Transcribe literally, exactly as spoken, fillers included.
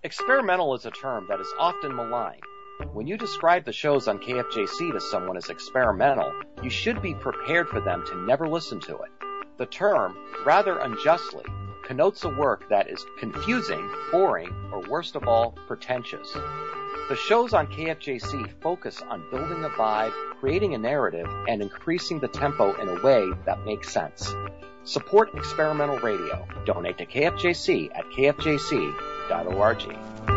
Experimental is a term that is often maligned. When you describe the shows on K F J C to someone as experimental, you should be prepared for them to never listen to it. The term, rather unjustly, connotes a work that is confusing, boring, or worst of all, pretentious. The shows on K F J C focus on building a vibe, creating a narrative, and increasing the tempo in a way that makes sense. Support experimental radio. Donate to K F J C at k f j c dot org.